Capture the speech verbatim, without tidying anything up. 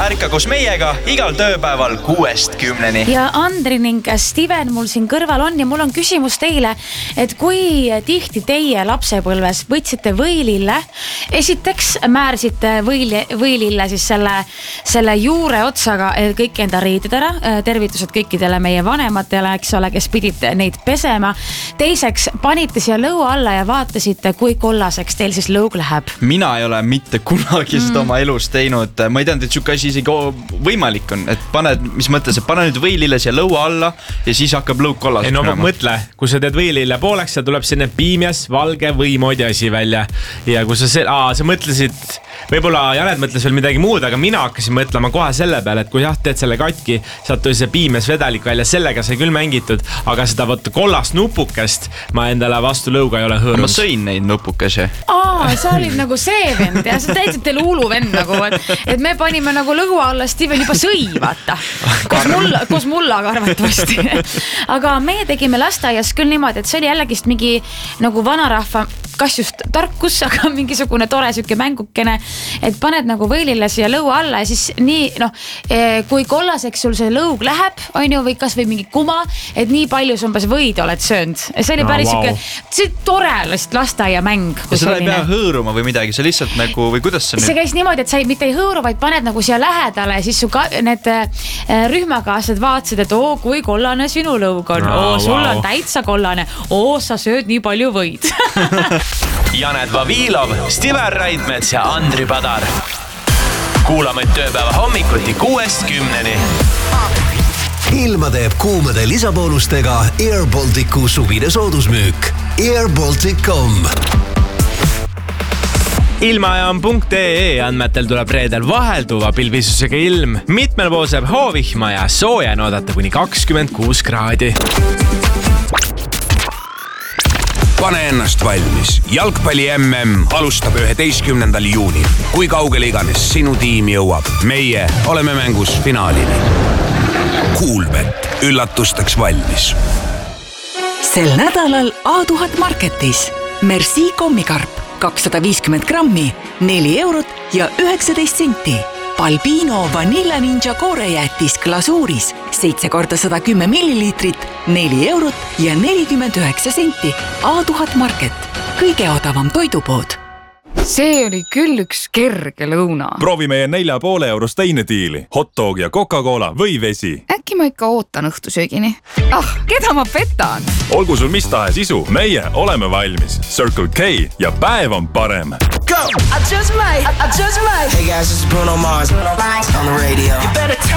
ärka koos meiega igal tööpäeval kuuest kümneni. Ja Andri ning Steven mul siin kõrval on ja mul on küsimus teile, et kui tihti teie lapsepõlves võtsite võilille, esiteks määrsite võili, võilille siis selle, selle juure otsaga kõik enda riided ära, tervitused kõikidele meie vanematele, eks ole, kes pidid neid pesema. Teiseks panite siia lõua alla ja vaatasite, kui kollaseks teil siis lõug läheb. Mina ei ole mitte kunagi seda mm. oma elus teinud. Ma ei teadnud, et siuke asi isegi võimalik on, et paned, mis mõttes, et pane nüüd võilille siia lõua alla ja siis hakkab lõug kollaseks. Ei no minema. Mõtle, kui sa teed võilille pooleks, seal tuleb sinne piimias, valge või moodi asi välja. Ja kui sa, see, aa, sa mõtlesid, võib-olla Janet mõtles veel midagi muud, aga mina hakkasin mõtlema kohe selle peale, et kui jah, teed selle katki, saad tuli see piimias vedelik välja, sellega sai küll mängitud, aga seda võtta kollast nupukest ma endale vastu lõuga ei ole hõõrums. Ma sõin neid nupukesi. Aa, sa olid nagu see vend ja sa täitsid teil huulu vend nagu, et, et me panime nagu lõua alla Steven juba sõi, vaata. Koos mulla, koos mullaga arvatavasti. Aga meie tegime lasteaias küll niimoodi, et see oli jällegist mingi nagu vanarahva, kas just tarkus, aga mingisugune tore süke mängukene, et paned nagu võilille siia lõua alla ja siis nii, noh, kui kollaseks sul see lõug läheb, on ju, või kas või mingi kuma, et nii palju sa umbes võid oled söönud. See oli päris oh, wow. süke, see tore lasteaia mäng. Ja seda ei pea hõõruma või midagi, see lihtsalt nagu, või kuidas see nüüd? See käis niimoodi, et sa ei, mitte ei hõõru, vaid paned nagu siia lähedale ja siis su ka, need rühmakaaslased vaatasid, et oo, kui kollane sinu lõug on, oo, oh, sul wow. on täitsa kollane, oo, sa sööd nii palju võid. Janet Vavilov, Steven Raidmets ja Andri Padar. Kuulame tööpäeva hommikuti kuuest kümneni. Ilma teeb kuumade lisaboonustega Air Balticu suvine soodusmüük. air baltic dot com. Ilmajaam punkt ee andmetel tuleb reedel vahelduva pilvisusega ilm. Mitmel pool saab hoovihma ja sooja oodata kuni kakskümmend kuus kraadi. Pane ennast valmis. Jalgpalli M M alustab üheteistkümnendal juunil. Kui kaugele iganes sinu tiim jõuab, meie oleme mängus finaalini. Kuulbet, üllatusteks valmis. Sel nädalal A tuhat Marketis. Merci kommikarp, kakssada viiskümmend grammi, neli eurot ja üheksateist senti. Balbino Vanilla Ninja koorejäätis glasuuris, seitse korda sada kümme milliliitrit, neli eurot ja nelikümmend üheksa senti. A tuhat Market, kõige odavam toidupood. See oli küll üks kerge lõuna. Proovi meie nelja poole eurost teine diili. Hotdog ja Coca-Cola või vesi. Äkki ma ikka ootan õhtusöögini. Ah, keda ma petan? Olgu sul mis tahes isu, meie oleme valmis. Circle K ja päev on parem. Go! I just might, I just might. Hey guys, this is Bruno Mars. On the radio. You better